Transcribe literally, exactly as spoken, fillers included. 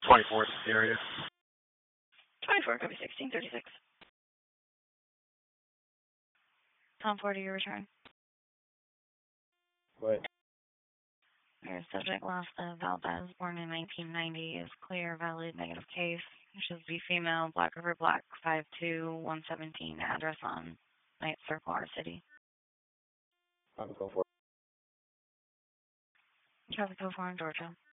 twenty-fourth area. twenty-four, copy sixteen thirty-six. Tom Ford, your return. What? Your subject lost of Valdez, born in nineteen ninety, is clear, valid, negative case. Should be female, Black River Black, five two one seventeen, address on Night Circle, R City. Tropical four. Tropical four in Georgia.